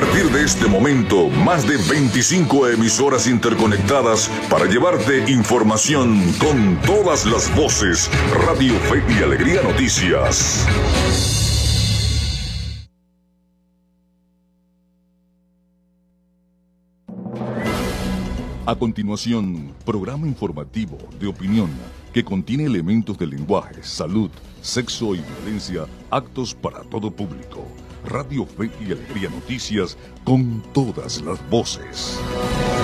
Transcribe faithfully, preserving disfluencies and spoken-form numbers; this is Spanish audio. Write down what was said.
partir de este momento, más de veinticinco emisoras interconectadas para llevarte información con todas las voces. Radio Fe y Alegría Noticias. A continuación, programa informativo de opinión que contiene elementos de lenguaje, salud, sexo y violencia, actos para todo público. Radio Fe y Alegría Noticias con todas las voces.